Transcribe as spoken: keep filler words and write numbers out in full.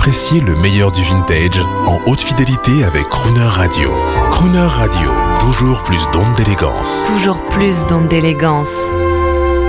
appréciez le meilleur du vintage en haute fidélité avec Crooner Radio. Crooner Radio, toujours plus d'ondes d'élégance. Toujours plus d'ondes d'élégance.